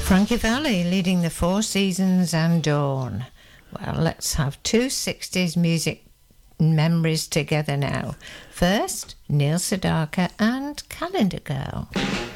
Frankie Valli leading the Four Seasons and Dawn. Well, let's have two 60s music memories together now. First, Neil Sedaka and Calendar Girl.